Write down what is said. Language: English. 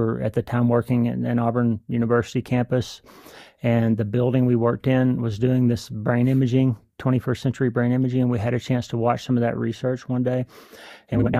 were at the time working in Auburn University campus, and the building we worked in was doing this brain imaging, 21st century brain imaging. We had a chance to watch some of that research one day, and we went down